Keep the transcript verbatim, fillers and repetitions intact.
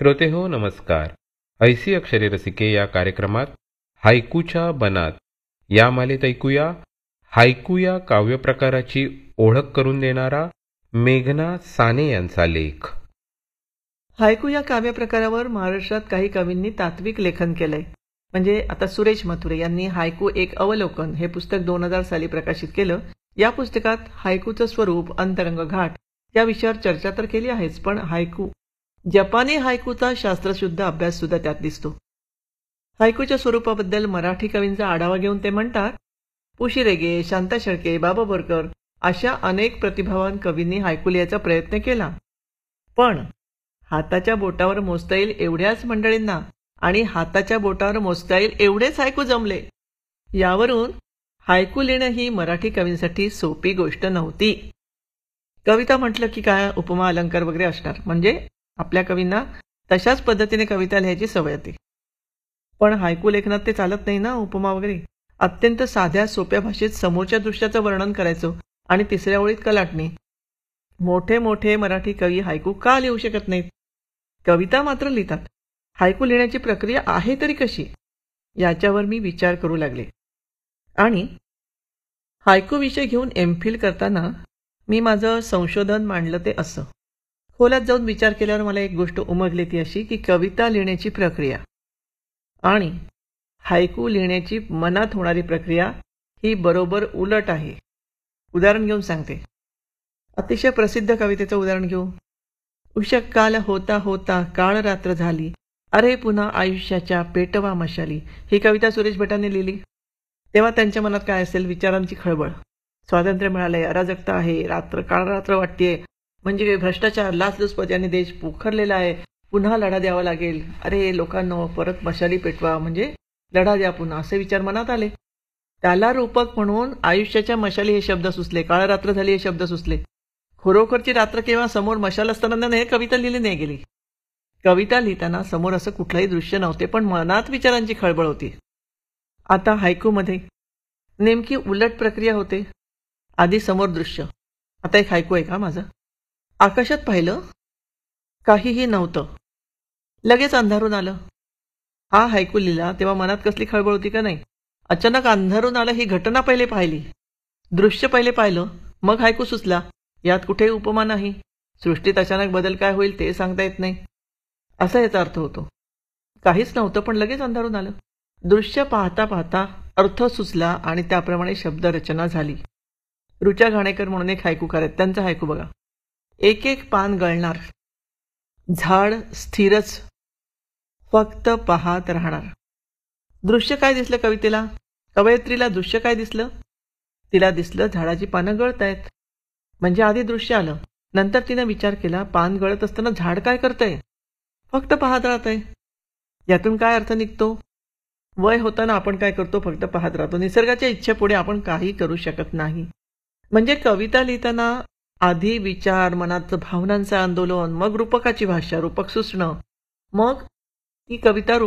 श्रोते हो नमस्कार. ऐसी अक्षरे रसिके या कार्यक्रमात हायकूच्या बनात या मालेत ऐकूया हायकू या काव्यप्रकाराची ओळख करून देणारा मेघना साने यांचा लेख. हायकू या काव्यप्रकारावर महाराष्ट्रात काही कवींनी तात्विक लेखन केलंय. म्हणजे आता सुरेश मथुरे यांनी हायकू एक अवलोकन हे पुस्तक दोन हजार साली प्रकाशित केलं. या पुस्तकात हायकूचं स्वरूप, अंतरंग घाट या विषयावर चर्चा तर केली आहेच, पण हायकू जपानी हायकूचा शास्त्रशुद्ध अभ्यास सुद्धा त्यात दिसतो. हायकूच्या स्वरूपाबद्दल मराठी कवींचा आढावा घेऊन ते म्हणतात, पुशी रेगे, शांता शेळके, बाबा बोरकर अशा अनेक प्रतिभावान कवींनी हायकू लिहायचा प्रयत्न केला, पण हाताच्या बोटावर मोजता येईल एवढ्याच मंडळींना आणि हाताच्या बोटावर मोजता येईल एवढेच हायकू जमले. यावरून हायकू लिहिणं ही मराठी कवींसाठी सोपी गोष्ट नव्हती. कविता म्हटलं की काय उपमा अलंकार वगैरे असणार, म्हणजे आपल्या कवींना तशाच पद्धतीने कविता लिहायची सवय होती. पण हायकू लेखनात ते चालत नाही ना, उपमा वगैरे. अत्यंत साध्या सोप्या भाषेत समोरच्या दृश्याचं वर्णन करायचं आणि तिसऱ्या ओळीत कलाटणी. मोठे मोठे मराठी कवी हायकू का लिहू शकत नाहीत? कविता मात्र लिहितात. हायकू लिहिण्याची प्रक्रिया आहे तरी कशी, याच्यावर मी विचार करू लागले. आणि हायकू विषय घेऊन एम फिल करताना मी माझं संशोधन मांडलं ते असं. खोलात जाऊन विचार केल्यावर मला एक गोष्ट उमगली, ती अशी की कविता लिहिण्याची प्रक्रिया आणि हायकू लिहिण्याची मनात होणारी प्रक्रिया ही बरोबर उलट आहे. उदाहरण घेऊन सांगते. अतिशय प्रसिद्ध कवितेचं उदाहरण घेऊ. उषक काल होता होता काळ रात्र झाली, अरे पुन्हा आयुष्याच्या पेटवा मशाली. ही कविता सुरेश भटांनी लिहिली. तेव्हा त्यांच्या मनात काय असेल? विचारांची खळबळ. स्वातंत्र्य मिळालंय, अराजकता आहे, रात्र काळ रात्र वाटतेय, म्हणजे भ्रष्टाचार, लाचलुचपत यांनी देश पोखरलेला आहे, पुन्हा लढा द्यावा लागेल, अरे लोकांनो परत मशाली पेटवा, म्हणजे लढा द्या पुन्हा, असे विचार मनात आले. त्याला रूपक म्हणून आयुष्याच्या मशाली हे शब्द सुचले, काळ रात्र झाली हे शब्द सुचले. खरोखरची रात्र केव्हा समोर मशाल असताना हे कविता लिहिली नाही गेली. कविता लिहिताना समोर असं कुठलंही दृश्य नव्हते, पण मनात विचारांची खळबळ होती. आता हायकूमध्ये नेमकी उलट प्रक्रिया होते. आधी समोर दृश्य. आता एक हायकू आहे का माझा. आकाशात पाहिलं, काहीही नव्हतं, लगेच अंधारून आलं. हा हायकू लिहिला तेव्हा मनात कसली खळबळ होती का नाही? अचानक अंधारून आलं ही घटना पहिले पाहिली, दृश्य पहिले पाहिलं, मग हायकू सुचला. यात कुठेही उपमा नाही, सृष्टीत अचानक बदल काय होईल ते सांगता येत नाही, असा याचा अर्थ होतो. काहीच नव्हतं पण लगेच अंधारून आलं. दृश्य पाहता पाहता अर्थ सुचला आणि त्याप्रमाणे शब्दरचना झाली. रुचा घाणेकर म्हणून एक हायकूकार आहेत, त्यांचा हायकू बघा. एक एक पान गळणार, झाड स्थिरच फक्त पाहत राहणार. दृश्य काय दिसलं कवितेला? कवयित्रीला दृश्य काय दिसलं? तिला दिसलं झाडाची पानं गळतायत. म्हणजे आधी दृश्य आलं, नंतर तिनं विचार केला, पान गळत असताना झाड काय करतंय? फक्त पाहत राहतंय. यातून काय अर्थ निघतो? वय होताना आपण काय करतो? फक्त पाहत राहतो. निसर्गाच्या इच्छेपुढे आपण काही करू शकत नाही. म्हणजे कविता लिहिताना आधी विचार, मनात भावनांचं आंदोलन, मग रूपकाची भाषा, रूपक सुचणं, मग ती कविता